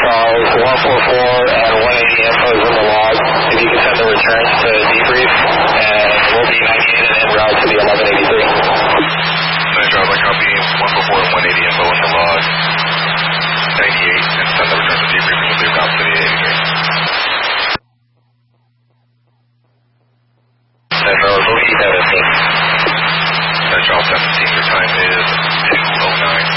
Charles, 144 and 180 info is in the log. If you can send the returns to debrief, and we'll be 98 and en route to the 1183. Nice, Charles, I copy 144 and 180 info in the log. 98 and send the returns to debrief, and you'll be route to the 83. Nice, Charles, we'll be 17. Nice, Charles, 17, your time is 2:09.